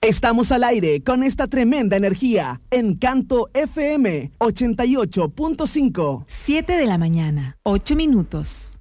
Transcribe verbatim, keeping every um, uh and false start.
Estamos al aire con esta tremenda energía. Encanto F M ochenta y ocho punto cinco. siete de la mañana, ocho minutos.